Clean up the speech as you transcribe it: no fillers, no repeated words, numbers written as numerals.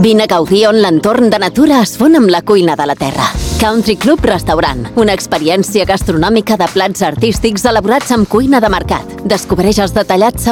Vine a gaudir on l'entorn de natura es fon amb la cuina de la terra. Country Club Restaurant, una experiència gastronòmica de plats artístics elaborats amb cuina de mercat. Descobreix els detallats